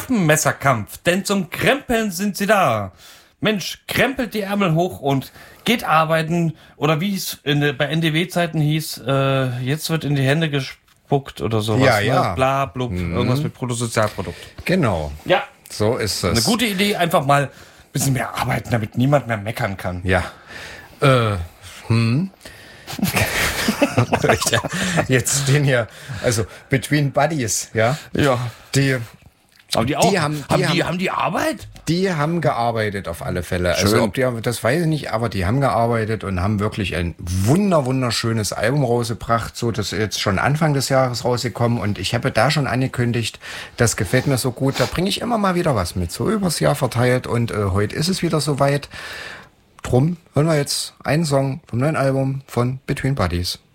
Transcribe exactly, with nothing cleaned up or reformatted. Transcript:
Waffenmesserkampf, denn zum Krempeln sind sie da. Mensch, krempelt die Ärmel hoch und geht arbeiten. Oder wie es in der, bei N D W-Zeiten hieß, äh, jetzt wird in die Hände gespuckt oder sowas. Ja, ne? ja. Bla, blub, mhm. irgendwas mit Bruttosozialprodukt. Genau. Ja. So ist es. Eine gute Idee, einfach mal ein bisschen mehr arbeiten, damit niemand mehr meckern kann. Ja. Äh, hm. Jetzt stehen hier, also Between Buddies, ja. Ja. Die, Aber die auch. Die haben, die haben, haben, die, haben die Arbeit? Die haben gearbeitet auf alle Fälle. Schön. Also ob die, das weiß ich nicht, aber die haben gearbeitet und haben wirklich ein wunder wunderschönes Album rausgebracht. So, das ist jetzt schon Anfang des Jahres rausgekommen und ich habe da schon angekündigt, das gefällt mir so gut. Da bringe ich immer mal wieder was mit, so übers Jahr verteilt und äh, heute ist es wieder soweit. Drum hören wir jetzt einen Song vom neuen Album von Between Buddies.